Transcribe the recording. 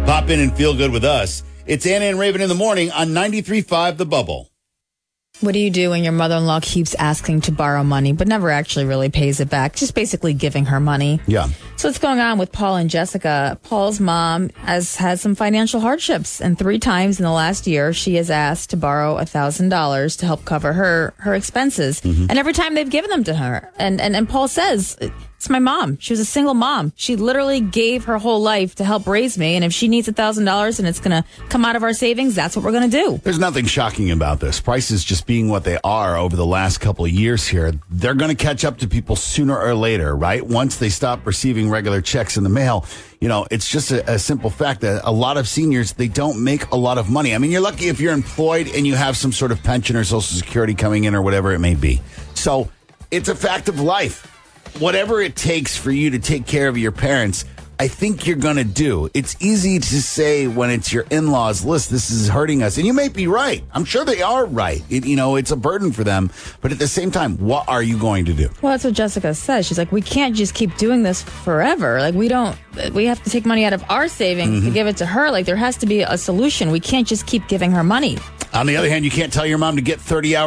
Pop in and feel good with us. It's Anna and Raven in the morning on 93.5 The Bubble. What do you do when your mother-in-law keeps asking to borrow money, but never actually really pays it back? Just basically giving her money. Yeah. So what's going on with Paul and Jessica? Paul's mom has had some financial hardships, and 3 times in the last year, she has asked to borrow $1,000 to help cover her expenses. Mm-hmm. And every time they've given them to her. And Paul says, it's my mom. She was a single mom. She literally gave her whole life to help raise me. And if she needs $1,000 and it's going to come out of our savings, that's what we're going to do. There's nothing shocking about this. Prices just being what they are over the last couple of years here, they're going to catch up to people sooner or later, right? Once they stop receiving regular checks in the mail, it's just a simple fact that a lot of seniors, they don't make a lot of money. I mean, you're lucky if you're employed and you have some sort of pension or Social Security coming in or whatever it may be. So it's a fact of life. Whatever it takes for you to take care of your parents, I think you're going to do. It's easy to say when it's your in-laws, list, this is hurting us. And you may be right. I'm sure they are right. It's a burden for them. But at the same time, what are you going to do? Well, that's what Jessica says. She's like, we can't just keep doing this forever. Like, we have to take money out of our savings to give it to her. Like, there has to be a solution. We can't just keep giving her money. On the other hand, you can't tell your mom to get 30 hours